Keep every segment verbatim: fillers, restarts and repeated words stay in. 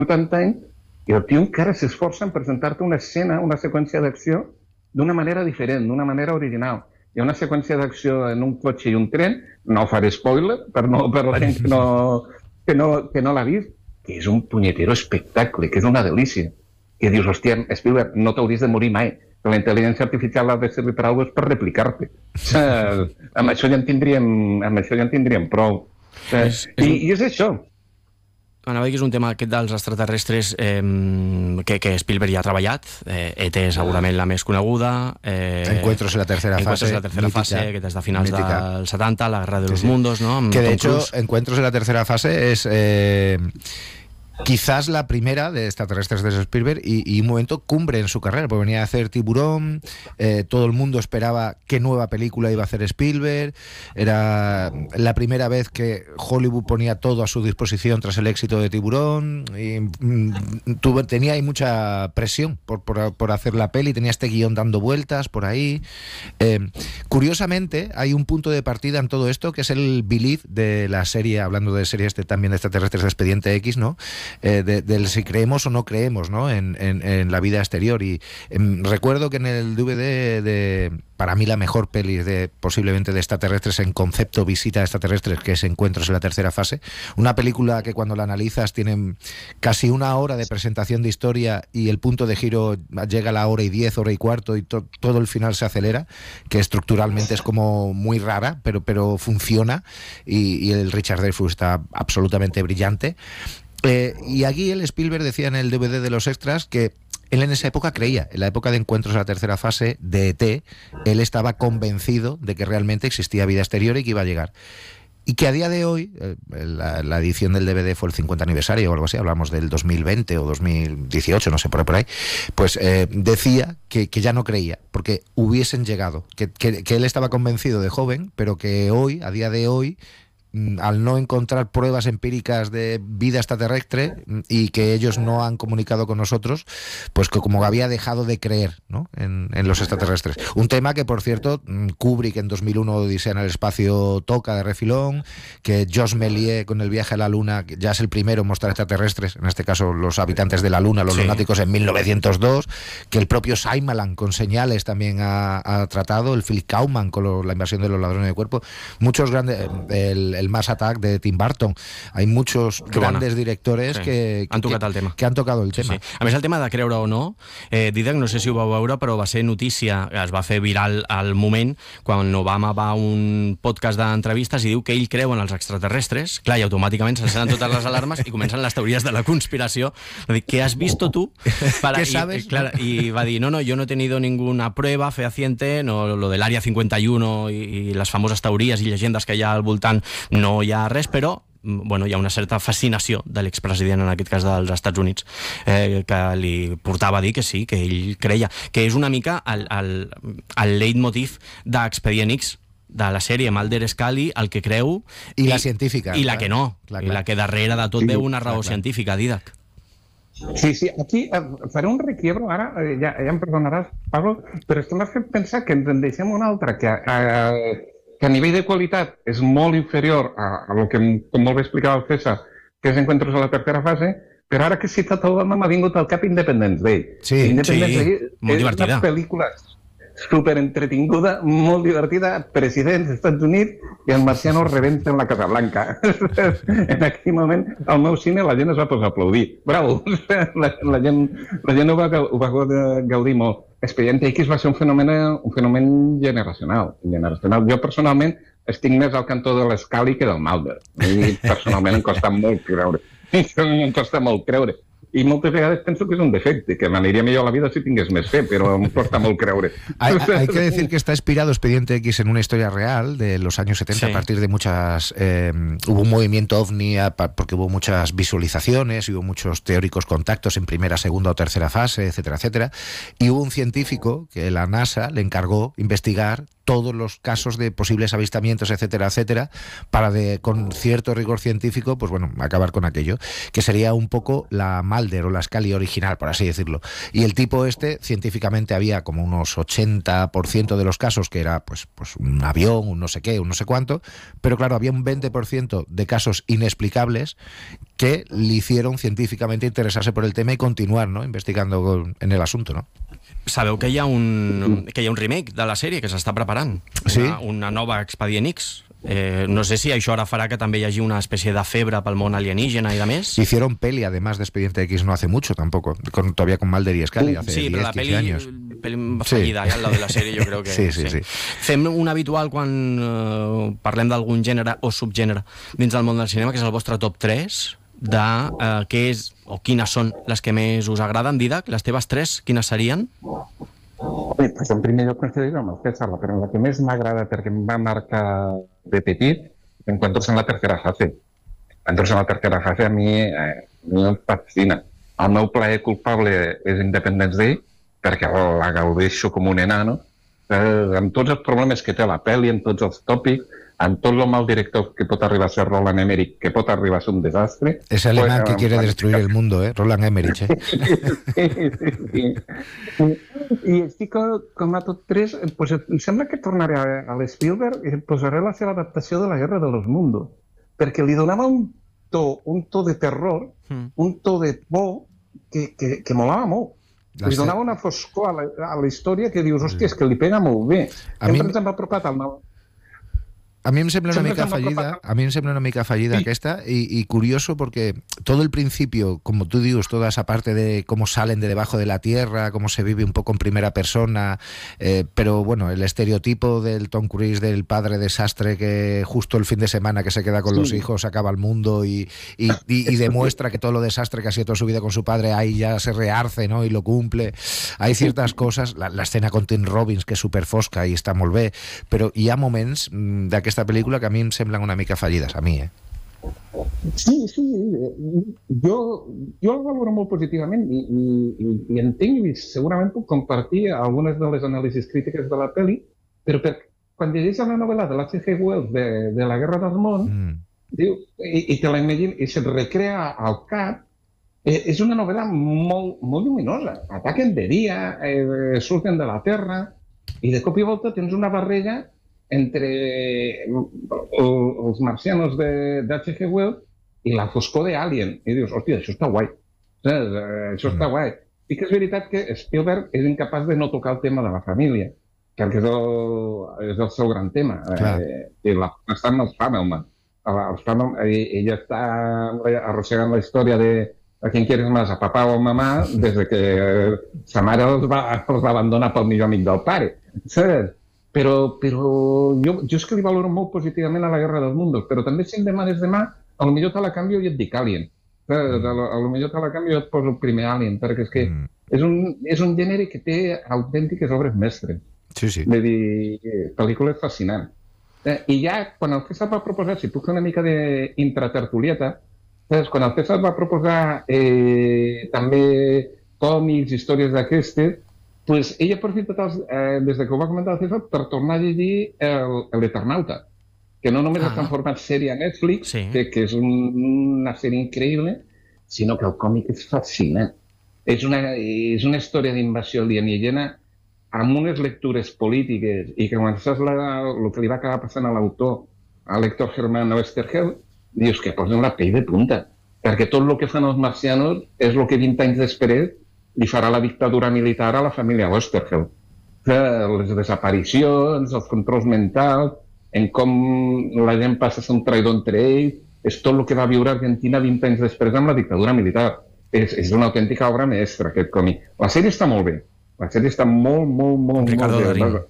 setanta anys, i el tio encara s'esforça en presentar-te una escena, una seqüència d'acció, d'una manera diferent, d'una manera original. Hi ha una seqüència d'acció en un cotxe i un tren, no faré spoiler per, no, per la gent que no, que no, que no l'ha vist, que és un punyetero espectacle, que és una delícia. I dius, hòstia, Spielberg, no t'hauries de morir mai, que la intel·ligència artificial ha de servir per alguna cosa per replicar-te. O sigui, amb això ja en tindríem, amb això ja en tindríem prou. O sigui, és, és I, un... I és això. Anava a dir que és un tema aquest dels extraterrestres eh, que, que Spielberg ja ha treballat. Eh, E T és segurament la més coneguda. Eh, Encuentros en la tercera fase. Encuentros en la tercera mítica, fase, que des de finals mítica. dels setanta, la Guerra de los sí, sí. Mundos, ¿no? Que de Tom hecho, Cruise. Encuentros en la tercera fase es... Eh, quizás la primera de extraterrestres de Spielberg y, y un momento cumbre en su carrera, porque venía a hacer Tiburón, eh, todo el mundo esperaba qué nueva película iba a hacer Spielberg, era la primera vez que Hollywood ponía todo a su disposición tras el éxito de Tiburón, y mm, tuvo, tenía ahí mucha presión por, por, por hacer la peli, tenía este guión dando vueltas por ahí. Eh, curiosamente, hay un punto de partida en todo esto, que es el Believe de la serie, hablando de series de, también de extraterrestres de Expediente X, ¿no? Eh, de, de si creemos o no creemos, ¿no? En, en, en la vida exterior. Y eh, recuerdo que en el D V D de, para mí la mejor peli de posiblemente de extraterrestres en concepto visita a extraterrestres, que es Encuentros en la tercera fase, una película que cuando la analizas tiene casi una hora de presentación de historia y el punto de giro llega a la hora y diez, hora y cuarto, y to, todo el final se acelera, que estructuralmente es como muy rara, pero, pero funciona, y, y el Richard Dreyfuss está absolutamente brillante. Eh, y aquí el Spielberg decía en el D V D de los extras que él en esa época creía, en la época de Encuentros en la tercera fase de E T, él estaba convencido de que realmente existía vida exterior y que iba a llegar. Y que a día de hoy, eh, la, la edición del D V D fue el cincuenta aniversario o algo así, hablamos del dos mil veinte o dos mil dieciocho, no sé, por ahí, por ahí pues eh, decía que, que ya no creía, porque hubiesen llegado, que, que, que él estaba convencido de joven, pero que hoy, a día de hoy, al no encontrar pruebas empíricas de vida extraterrestre y que ellos no han comunicado con nosotros, pues que como había dejado de creer, ¿no? en, en los extraterrestres. Un tema que, por cierto, Kubrick en dos mil uno, Odisea en el espacio, toca de refilón, que Josh Méliès con el viaje a la luna, que ya es el primero en mostrar extraterrestres, en este caso los habitantes de la luna, los sí. lunáticos, en mil novecientos dos, que el propio Shyamalan con Señales también ha, ha tratado, el Philip Kaufman con lo, la invasión de los ladrones de cuerpo, muchos grandes, el, el Mass Attack de Tim Burton, hay muchos que grandes bona. directores sí. que, han tocat que, el tema. que han tocado el tema. Sí, sí. A més, el tema de creure o no, eh, Dídac, no sé si ho vau veure, però va ser notícia, es va fer viral al moment, quan Obama va a un podcast d'entrevistes i diu que ell creu en els extraterrestres, clar, i automàticament s'encenen totes les alarmes i comencen les teories de la conspiració. Va dir, ¿qué has visto tú? Para, ¿Qué y, sabes? Y, claro, y va dir, no, no, yo no he tenido ninguna prueba fehaciente, no, lo del Área cincuenta y uno i, i les famoses teories i llegendes que hi ha al voltant, no hi ha res, però bueno, hi ha una certa fascinació de l'expresident, en aquest cas dels Estats Units, eh, que li portava a dir que sí, que ell creia, que és una mica el, el, el leitmotiv d'Expedient X, de la sèrie Mulder Scully, el que creu i, i la científica i la clar, que no, clar, clar. i la que darrere de tot sí, veu una raó clar, clar. científica, Dídac. Sí, sí, aquí eh, faré un requiebro ara, eh, ja, ja em perdonaràs, Pablo, però esto m'ha fet pensar que ens en deixem una altra, que, eh, que a nivell de qualitat és molt inferior a, a lo que, com molt bé explicava el César, que és Encuentros a la tercera fase, però ara que he citat Obama m'ha vingut al cap Independence Day. Sí, Independence sí, Day molt és divertida. una pel·lícula super entretinguda, molt divertida, presidents dels Estats Units i el marciano rebenta en la Casa Blanca. En aquell moment, al meu cine, la gent es va posar a aplaudir. Bravo! La, la, gent, la gent ho va, ho va gaudir molt. Expedient X va ser un fenomen, un fenomen generacional, generacional. Jo, personalment, estic més al cantó de l'Scully que del Mulder. A mi, personalment, em costa molt creure. Em costa molt creure. I moltes vegades penso que és un defecte, que m'aniria millor la vida si tingués més fe, pero me cuesta molt creure. Hay, hay que decir que está inspirado Expediente X en una historia real de los años setenta, sí. A partir de muchas... Eh, hubo un movimiento ovni porque hubo muchas visualizaciones, y hubo muchos teóricos contactos en primera, segunda o tercera fase, etcétera, etcétera. Y hubo un científico que la NASA le encargó investigar todos los casos de posibles avistamientos, etcétera, etcétera, para de, con cierto rigor científico, pues bueno, acabar con aquello, que sería un poco la mala Mulder o la Scully original, por así decirlo. Y el tipo este, científicamente había como unos ochenta por ciento de los casos que era pues, pues un avión, un no sé qué, un no sé cuánto, pero claro, había un veinte por ciento de casos inexplicables que le hicieron científicamente interesarse por el tema y continuar, ¿no?, investigando en el asunto, ¿no? Sabeu que hi ha un, que hi ha un remake de la sèrie que s'està preparant? Sí? Una, una nova Expedient X. Eh, no sé si això ara farà que també hi hagi una espècie de febre pel món alienígena i de més. Hicieron peli, además de Expediente X, no hace mucho tampoco, con, todavía con Mulder y Scully, hace sí, diez, però la quinze peli, años. peli fallida, sí. Ja al lado de la sèrie, jo crec que... Sí, sí, sí. Fem un habitual quan eh, parlem d'algun gènere o subgènere dins del món del cinema, que és el vostre top tres de eh, què és o quines són les que més us agraden. Didac, les teves tres, quines serien? Bé, pues en primer lloc coincidir amb el César, però la que més m'agrada perquè em va marcar de petit, Encuentros en la tercera fase. Encuentros en la tercera fase a mi, eh, a mi em fascina. El meu plaer culpable és Independence Day, perquè la gaudeixo com un enano, eh, amb tots els problemes que té la pel·li, amb tots els tòpics, amb tot el mal director que pot arribar a ser Roland Emmerich, que pot arribar a ser un desastre. Es alemán pues, que quiere destruir el mundo, ¿eh? Roland Emmerich, ¿eh? Sí, sí, sí. I estic com a tot tres, pues, em sembla que tornaré a, a l'Spielberg i posaré la seva adaptació de la Guerra de los Mundos, perquè li donava un to, un to de terror, mm. un to de por que, que, que molava molt. La li donava una foscor a la, a la història que dius, hòstia, és que li pega molt bé. A Sempre mi... ens hem apropat al nou. A mí me sembla una mica fallida, a mí me sembla una mica fallida sí. aquesta y, y curioso porque todo el principio, como tú dices, toda esa parte de cómo salen de debajo de la tierra, cómo se vive un poco en primera persona, eh, pero bueno, el estereotipo del Tom Cruise, del padre desastre que justo el fin de semana que se queda con sí. los hijos acaba el mundo y, y, y, y demuestra que todo lo desastre que ha sido toda su vida con su padre ahí ya se rearce, ¿no?, y lo cumple. Hay ciertas cosas, la, la escena con Tim Robbins que és super fosca i està molt bé, però hi ha moments d'aquest esta película que a mí me semblan una mica fallidas, a mí, ¿eh? Sí, sí, jo, jo el valoro molt positivament i, i, i entenc i segurament puc compartir algunes de les anàlisis crítiques de la pel·li, però per, quan llegeixes la novel·la de l'H G Wells de, de la Guerra dels Mons, mm. diu, i, i te la imagina, i se't recrea al cap, eh, és una novel·la molt, molt lluminosa. Ataquen de dia, eh, surten de la terra, i de cop i volta tens una barrera entre els marcianos d'H G Wells i la foscor d'Alien. I dius, hòstia, això està guai. Això està guai. I que és veritat que Spielberg és incapaç de no tocar el tema de la família, perquè és el, és el seu gran tema. Eh, I la, està amb els Fabelman. Els Fabelman, ella està arrossegant la història de a quien quieres más, a papà o a mamà, des de que sa mare els va, els va abandonar pel millor amic del pare. Saps? Però, però jo, jo és que li valoro molt positivament a la Guerra dels Mundos, però també si em demanes demà, a lo millor te la canvio i et dic Alien. A lo, a lo millor te la canvio i et poso el primer Alien, perquè és que mm. és, un, és un gènere que té autèntiques obres mestres. Sí, sí. Vull dir, pel·lícules fascinants. Eh, I ja, quan el César va proposar, si puc fer una mica d'intratertulieta, quan el César va proposar eh, també còmics, històries d'aquestes, pues ella aprofita eh, des que ho va comentar el César per tornar a llegir l'Eternauta, que no només ah. està en format sèrie a Netflix, sí. que, que és un, una sèrie increïble, sinó que el còmic és fascinant. És una, és una història d'invasió alienígena amb unes lectures polítiques i que quan saps la, el que li va acabar passant a l'autor, a l'Hector Germán Oesterheld, dius que posen la pell de punta, perquè tot el que fan els marcianos és el que vint anys després li farà la dictadura militar a la família Oesterheld. Les desaparicions, els controls mentals, en com la gent passa a ser un traïdor entre ells, és tot el que va viure Argentina vint anys després amb la dictadura militar. És, és una autèntica obra mestra, aquest còmic. La sèrie està molt bé. La sèrie està molt, molt, molt, amb Ricardo molt bé. Darín.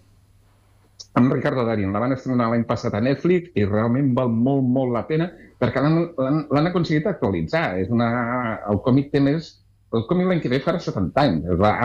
Amb Ricardo Darín. La van estrenar l'any passat a Netflix i realment val molt, molt la pena perquè l'han aconseguit actualitzar. És una... El còmic té més... El còmic l'any que ve farà setanta anys. Es va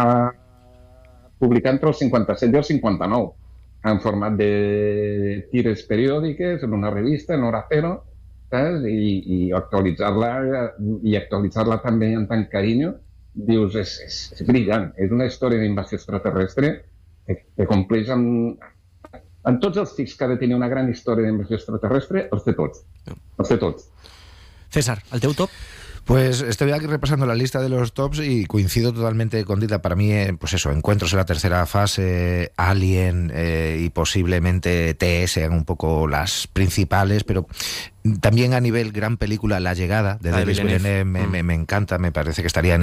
publicar entre el cinquanta-set i el cinquanta-nou, en format de tires periòdiques, en una revista, en hora cero, saps? I, i actualitzar-la i actualitzar-la també en tant carinyo, dius, és, és, és brillant. És una història d'invasió extraterrestre que, que compleix amb, amb tots els tics que ha de tenir una gran història d'invasió extraterrestre, els té tots. Els té tots. César, el teu top? Pues estoy aquí repasando la lista de los tops y coincido totalmente con Dita. Para mí, eh, pues eso, Encuentros en la tercera fase, Alien eh, y posiblemente T S sean un poco las principales, pero también a nivel gran película La Llegada de La de Denis Villeneuve. Villeneuve me, Mm. me, me encanta, me parece que estaría en